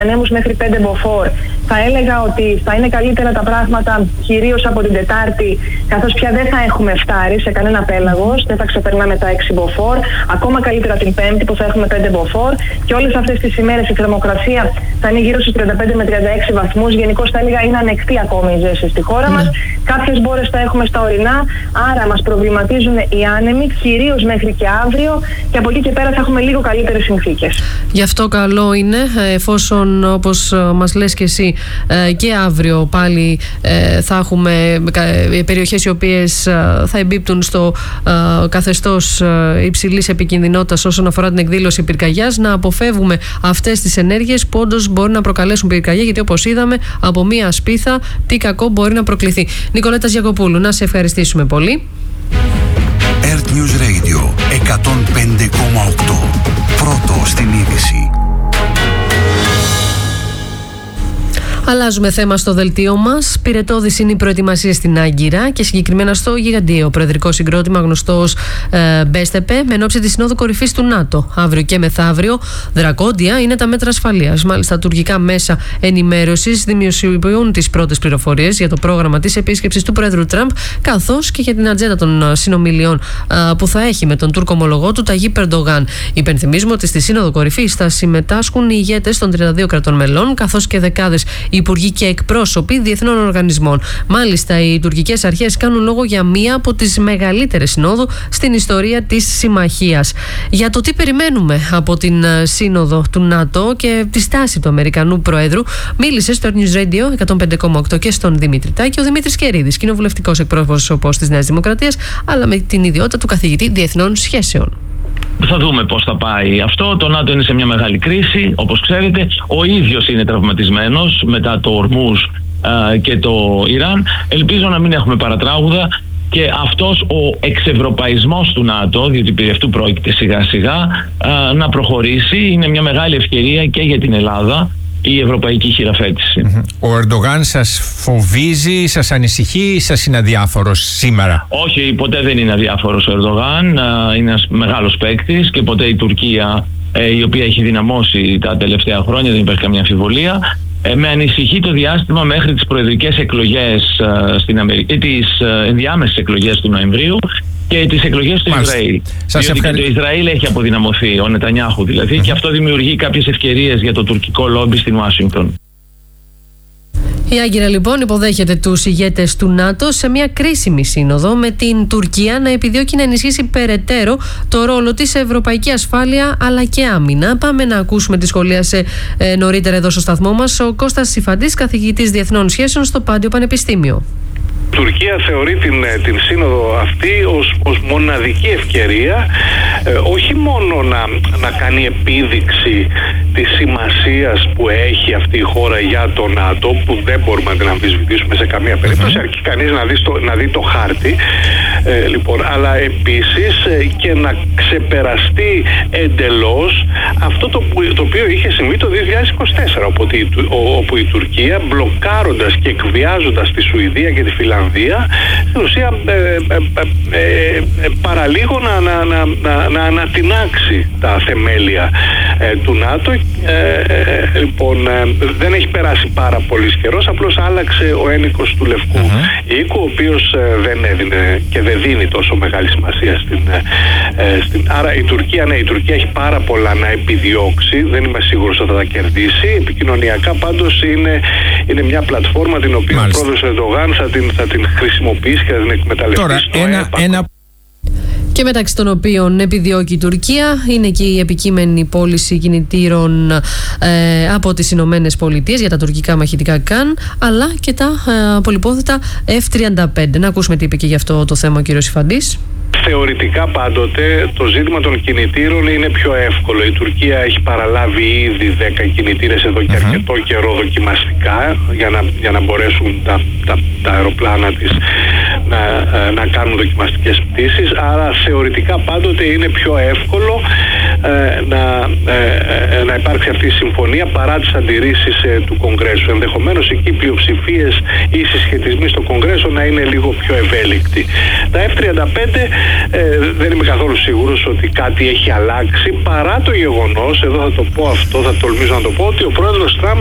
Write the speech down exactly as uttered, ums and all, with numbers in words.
ανέμους μέχρι πέντε μποφόρ. Θα έλεγα ότι θα είναι καλύτερα τα πράγματα κυρίως από την Τετάρτη, καθώς πια δεν θα έχουμε φτάρει σε κανένα πέλαγος, δεν θα ξεπερνάμε τα έξι μποφόρ. Ακόμα καλύτερα την Πέμπτη που θα έχουμε πέντε μποφόρ. Και όλες αυτές τις ημέρες η θερμοκρασία θα είναι γύρω στους τριάντα πέντε με τριάντα έξι βαθμούς. Γενικώς θα έλεγα είναι ανεκτή ακόμη η ζέστη στη χώρα mm. μας. Κάποιες μπόρες θα έχουμε στα ορεινά, άρα μας προβληματίζουν οι άνεμοι, κυρίως μέχρι και αύριο, και από εκεί και πέρα θα έχουμε λίγο καλύτερες συνθήκες. Γι' αυτό καλό είναι, εφόσον όπως μας λες και εσύ και αύριο πάλι θα έχουμε περιοχές οι οποίες θα εμπίπτουν στο καθεστώς υψηλής επικινδυνότητας όσον αφορά την εκδήλωση πυρκαγιάς, να αποφεύγουμε αυτές τις ενέργειες που όντως μπορεί να προκαλέσουν πυρκαγιά, γιατί όπως είδαμε από μία σπίθα τι κακό μπορεί να προκληθεί. Νικολέτα Γιακοπούλου, να σε ευχαριστήσουμε πολύ. Earth News Radio εκατόν πέντε κόμμα οκτώ. Πρώτο στην είδηση. Αλλάζουμε θέμα στο δελτίο μας. Πυρετώδης είναι η προετοιμασία στην Άγκυρα και συγκεκριμένα στο γιγαντιαίο προεδρικό συγκρότημα γνωστό ως ε, Μπέστεπε, με ενόψει τη Συνόδου Κορυφής του ΝΑΤΟ. Αύριο και μεθαύριο δρακόντια είναι τα μέτρα ασφαλείας. Μάλιστα, τουρκικά μέσα ενημέρωσης δημοσιοποιούν τις πρώτες πληροφορίες για το πρόγραμμα της επίσκεψης του Πρόεδρου Τραμπ, καθώς και για την ατζέντα των συνομιλιών ε, που θα έχει με τον Τούρκο ομολογό του Ταγίπ Ερντογάν. Υπενθυμίζουμε ότι στη Σύνοδο Κορυφής θα συμμετάσχουν οι ηγέτες των τριάντα δύο κρατών μελών, καθώς και δεκάδες υπουργοί και εκπρόσωποι διεθνών οργανισμών. Μάλιστα, οι τουρκικές αρχές κάνουν λόγο για μία από τις μεγαλύτερες συνόδου στην ιστορία της συμμαχίας. Για το τι περιμένουμε από την σύνοδο του ΝΑΤΟ και τη στάση του Αμερικανού Προέδρου, μίλησε στο News Radio εκατόν πέντε κόμμα οκτώ και στον Δημήτρη Τάκη ο Δημήτρης Κερίδης, κοινοβουλευτικός εκπρόσωπος της Νέας Δημοκρατίας, αλλά με την ιδιότητα του καθηγητή διεθνών σχέσεων. Θα δούμε πώς θα πάει αυτό. Το ΝΑΤΟ είναι σε μια μεγάλη κρίση, όπως ξέρετε. Ο ίδιος είναι τραυματισμένος μετά το Ορμούζ α, και το Ιράν. Ελπίζω να μην έχουμε παρατράγουδα και αυτός ο εξευρωπαϊσμός του ΝΑΤΟ, διότι περί αυτού πρόκειται σιγά σιγά, α, να προχωρήσει. Είναι μια μεγάλη ευκαιρία και για την Ελλάδα η ευρωπαϊκή χειραφέτηση. Mm-hmm. Ο Ερντογάν σας φοβίζει, σας ανησυχεί ή σας είναι αδιάφορος σήμερα? Όχι, ποτέ δεν είναι αδιάφορος ο Ερντογάν. Είναι ένας μεγάλος παίκτης και ποτέ η Τουρκία, η οποία έχει δυναμώσει τα τελευταία χρόνια, δεν υπάρχει καμία αμφιβολία. Με ανησυχεί το διάστημα μέχρι τις προεδρικές εκλογές στην Αμερική, τις ενδιάμεσες εκλογές του Νοεμβρίου και τις εκλογές του Μάλιστα. Ισραήλ. Σας διότι ευχαρι... το Ισραήλ έχει αποδυναμωθεί, ο Νετανιάχου δηλαδή, mm-hmm. και αυτό δημιουργεί κάποιες ευκαιρίες για το τουρκικό λόμπι στην Ουάσιγκτον. Η Άγκυρα λοιπόν υποδέχεται τους ηγέτες του ΝΑΤΟ σε μια κρίσιμη σύνοδο, με την Τουρκία να επιδιώκει να ενισχύσει περαιτέρω το ρόλο της σε ευρωπαϊκή ασφάλεια αλλά και άμυνα. Πάμε να ακούσουμε τη σχολίασε ε, νωρίτερα εδώ στο σταθμό μας ο Κώστας Σιφαντής, καθηγητής διεθνών σχέσεων στο Πάντιο Πανεπιστήμιο. Η Τουρκία θεωρεί την, την σύνοδο αυτή ως, ως μοναδική ευκαιρία ε, όχι μόνο να, να κάνει επίδειξη της σημασίας που έχει αυτή η χώρα για το ΝΑΤΟ, που δεν μπορούμε να την αμφισβητήσουμε σε καμία περίπτωση, αρκεί κανείς να δει, στο, να δει το χάρτη, ε, λοιπόν, αλλά επίσης ε, και να ξεπεραστεί εντελώς αυτό το, που, το οποίο είχε συμβεί το δύο χιλιάδες είκοσι τέσσερα, όπου η, όπου η Τουρκία, μπλοκάροντας και εκβιάζοντας τη Σουηδία και τη Φιλανδία, στην ουσία ε, ε, ε, ε, παραλίγο να, να, να, να, να ανατινάξει τα θεμέλια ε, του ΝΑΤΟ. Ε, ε, λοιπόν, ε, δεν έχει περάσει πάρα πολύ καιρός, απλώς άλλαξε ο ένικος του Λευκού uh-huh. οίκου, ο οποίος ε, δεν έδινε και δεν δίνει τόσο μεγάλη σημασία στην, ε, στην... Άρα η Τουρκία, ναι, η Τουρκία έχει πάρα πολλά να επιδιώξει, δεν είμαι σίγουρος ότι θα τα κερδίσει. Επικοινωνιακά πάντως είναι, είναι μια πλατφόρμα την οποία Μάλιστα. ο πρόεδρος Ερντογάν θα την, θα την χρησιμοποιήσει και θα την εκμεταλλευτεί. Τώρα, ένα, ένα... Και μεταξύ των οποίων επιδιώκει η Τουρκία είναι και η επικείμενη πώληση κινητήρων ε, από τις Ηνωμένες Πολιτείες για τα τουρκικά μαχητικά Καν, αλλά και τα ε, πολυπόθετα εφ τριάντα πέντε. Να ακούσουμε τι είπε και γι' αυτό το θέμα ο κύριος Σιφαντής. Θεωρητικά πάντοτε το ζήτημα των κινητήρων είναι πιο εύκολο. Η Τουρκία έχει παραλάβει ήδη δέκα κινητήρες εδώ και uh-huh. αρκετό καιρό δοκιμαστικά για να, για να μπορέσουν τα, τα, τα αεροπλάνα της να, να κάνουν δοκιμαστικές πτήσεις. Άρα θεωρητικά πάντοτε είναι πιο εύκολο ε, να, ε, να υπάρξει αυτή η συμφωνία παρά τις αντιρρήσεις ε, του Κογκρέσου. Ενδεχομένως εκεί οι πλειοψηφίες ή οι συσχετισμοί στο Κογκρέσο να είναι λίγο πιο ευέλικτοι. Τα εφ τριάντα πέντε ε, δεν είμαι καθόλου σίγουρος ότι κάτι έχει αλλάξει, παρά το γεγονός, εδώ θα το πω αυτό, θα τολμήσω να το πω, ότι ο πρόεδρος Τραμπ